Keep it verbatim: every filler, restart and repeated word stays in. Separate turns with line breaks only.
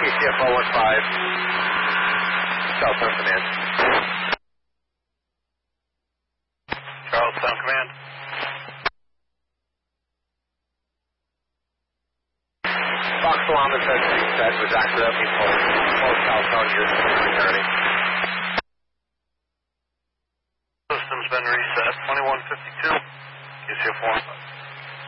C F four one five. Charlestown Command.
Charlestown Command.
Fox Salama says reset was accidentally pulled. Pulled Charlestown, you're returning.
System's been reset. twenty-one fifty-two. C F four one five.